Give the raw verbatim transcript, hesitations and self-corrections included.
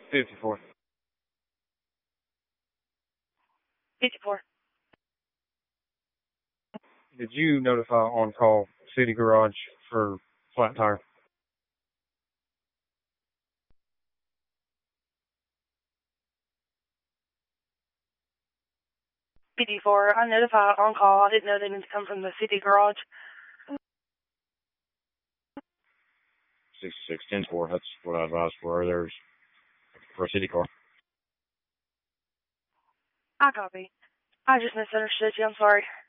fifty-four. fifty-four. Did you notify on-call City Garage for flat tire? fifty-four. I notified on call. I didn't know they needed to come from the City Garage. sixty-six ten four, that's what I advised for. There's for a city car. I copy. I just misunderstood you. I'm sorry.